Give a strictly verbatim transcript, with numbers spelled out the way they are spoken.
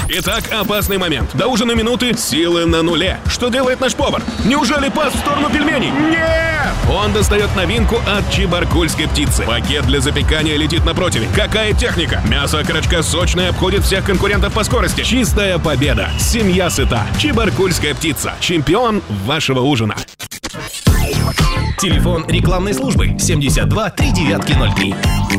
Итак, опасный момент. До ужина минуты, силы на нуле. Что делает наш повар? Неужели пас в сторону пельменей? Нет! Он достает новинку от чебаркульской птицы. Пакет для запекания летит на противень. Какая техника? Мясо окорочка сочное, обходит всех конкурентов по скорости. Чистая победа. Семья сыта. Чебаркульская птица. Чемпион вашего ужина. Телефон рекламной службы семьдесят два три девятки ноль три.